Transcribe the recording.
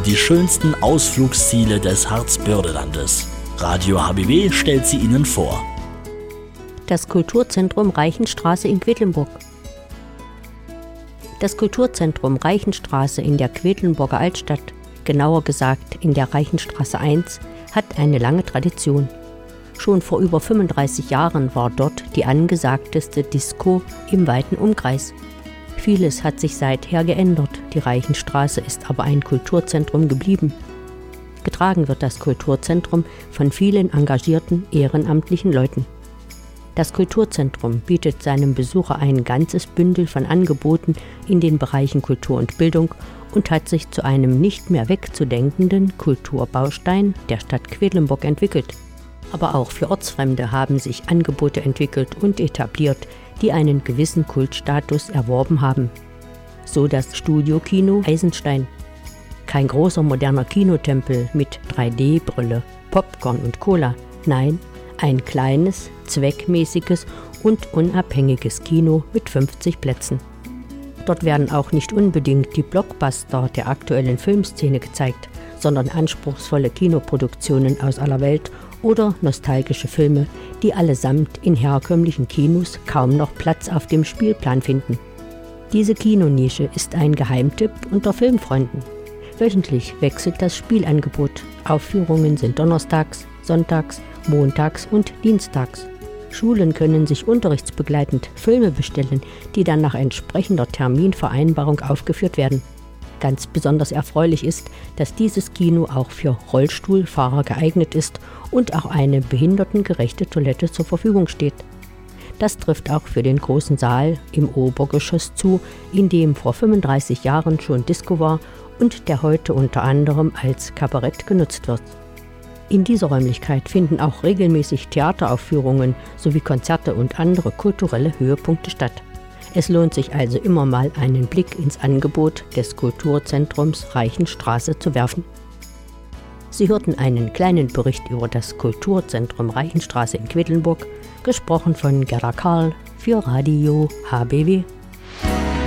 die schönsten Ausflugsziele des Harzbördelandes. Radio HBW stellt sie Ihnen vor. Das Kulturzentrum Reichenstraße in Quedlinburg. Das Kulturzentrum Reichenstraße in der Quedlinburger Altstadt, genauer gesagt in der Reichenstraße 1, hat eine lange Tradition. Schon vor über 35 Jahren war dort die angesagteste Disco im weiten Umkreis. Vieles hat sich seither geändert, die Reichenstraße ist aber ein Kulturzentrum geblieben. Getragen wird das Kulturzentrum von vielen engagierten ehrenamtlichen Leuten. Das Kulturzentrum bietet seinem Besucher ein ganzes Bündel von Angeboten in den Bereichen Kultur und Bildung und hat sich zu einem nicht mehr wegzudenkenden Kulturbaustein der Stadt Quedlinburg entwickelt. Aber auch für Ortsfremde haben sich Angebote entwickelt und etabliert, die einen gewissen Kultstatus erworben haben. So das Studio-Kino Eisenstein. Kein großer moderner Kinotempel mit 3D-Brille, Popcorn und Cola. Nein, ein kleines, zweckmäßiges und unabhängiges Kino mit 50 Plätzen. Dort werden auch nicht unbedingt die Blockbuster der aktuellen Filmszene gezeigt, sondern anspruchsvolle Kinoproduktionen aus aller Welt oder nostalgische Filme, die allesamt in herkömmlichen Kinos kaum noch Platz auf dem Spielplan finden. Diese Kinonische ist ein Geheimtipp unter Filmfreunden. Wöchentlich wechselt das Spielangebot. Aufführungen sind donnerstags, sonntags, montags und dienstags. Schulen können sich unterrichtsbegleitend Filme bestellen, die dann nach entsprechender Terminvereinbarung aufgeführt werden. Ganz besonders erfreulich ist, dass dieses Kino auch für Rollstuhlfahrer geeignet ist und auch eine behindertengerechte Toilette zur Verfügung steht. Das trifft auch für den großen Saal im Obergeschoss zu, in dem vor 35 Jahren schon Disco war und der heute unter anderem als Kabarett genutzt wird. In dieser Räumlichkeit finden auch regelmäßig Theateraufführungen sowie Konzerte und andere kulturelle Höhepunkte statt. Es lohnt sich also immer mal einen Blick ins Angebot des Kulturzentrums Reichenstraße zu werfen. Sie hörten einen kleinen Bericht über das Kulturzentrum Reichenstraße in Quedlinburg, gesprochen von Gerda Karl für Radio HBW.